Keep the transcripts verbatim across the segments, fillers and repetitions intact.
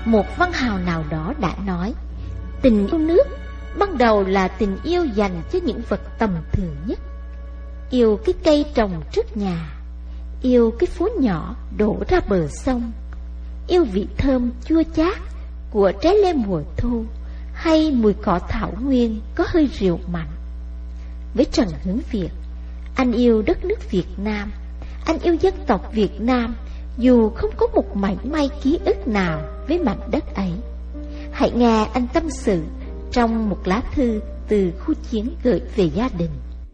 một văn hào nào đó đã nói, tình yêu nước ban đầu là tình yêu dành cho những vật tầm thường nhất. Yêu cái cây trồng trước nhà, yêu cái phố nhỏ đổ ra bờ sông, yêu vị thơm chua chát của trái lê mùa thu, hay mùi cỏ thảo nguyên có hơi rượu mặn. Với Trần Hướng Việt, anh yêu đất nước Việt Nam, anh yêu dân tộc Việt Nam, dù không có một mảy may ký ức nào với mảnh đất ấy. Hãy nghe anh tâm sự trong một lá thư từ khu chiến gửi về gia đình.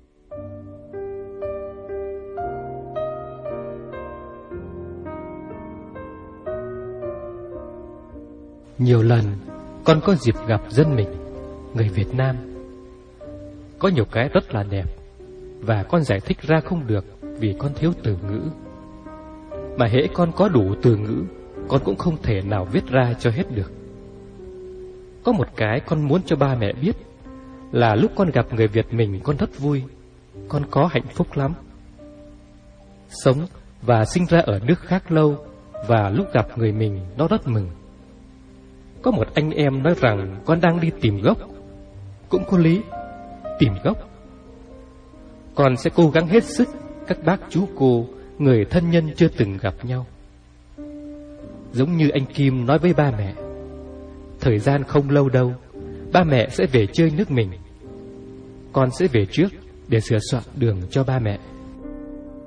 Nhiều lần con có dịp gặp dân mình, người Việt Nam. Có nhiều cái rất là đẹp, và con giải thích ra không được vì con thiếu từ ngữ. Mà hễ con có đủ từ ngữ, con cũng không thể nào viết ra cho hết được. Có một cái con muốn cho ba mẹ biết, là lúc con gặp người Việt mình con rất vui, con có hạnh phúc lắm. Sống và sinh ra ở nước khác lâu, và lúc gặp người mình nó rất mừng. Có một anh em nói rằng con đang đi tìm gốc. Cũng có lý, tìm gốc. Con sẽ cố gắng hết sức các bác chú cô, người thân nhân chưa từng gặp nhau. Giống như anh Kim nói với ba mẹ, thời gian không lâu đâu, ba mẹ sẽ về chơi nước mình. Con sẽ về trước để sửa soạn đường cho ba mẹ.